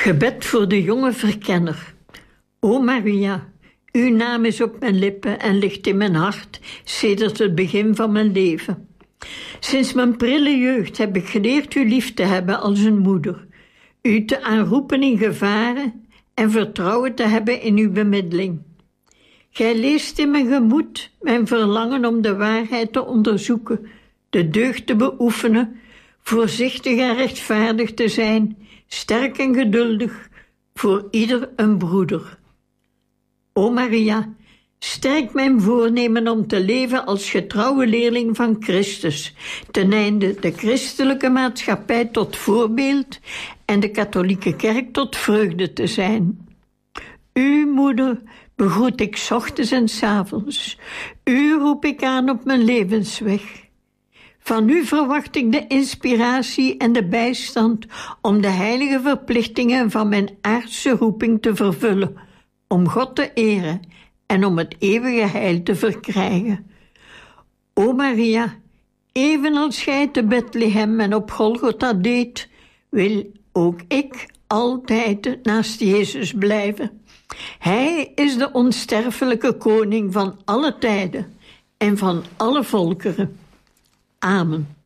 Gebed voor de jonge verkenner. O Maria, uw naam is op mijn lippen en ligt in mijn hart sedert het begin van mijn leven. Sinds mijn prille jeugd heb ik geleerd u lief te hebben als een moeder, u te aanroepen in gevaren en vertrouwen te hebben in uw bemiddeling. Gij leest in mijn gemoed mijn verlangen om de waarheid te onderzoeken, de deugd te beoefenen, voorzichtig en rechtvaardig te zijn, sterk en geduldig, voor ieder een broeder. O Maria, sterk mijn voornemen om te leven als getrouwe leerling van Christus, ten einde de christelijke maatschappij tot voorbeeld en de katholieke kerk tot vreugde te zijn. U, moeder, begroet ik 's ochtends en 's avonds. U roep ik aan op mijn levensweg. Van u verwacht ik de inspiratie en de bijstand om de heilige verplichtingen van mijn aardse roeping te vervullen, om God te eren en om het eeuwige heil te verkrijgen. O Maria, evenals gij te Bethlehem en op Golgotha deed, wil ook ik altijd naast Jezus blijven. Hij is de onsterfelijke koning van alle tijden en van alle volkeren. Amen.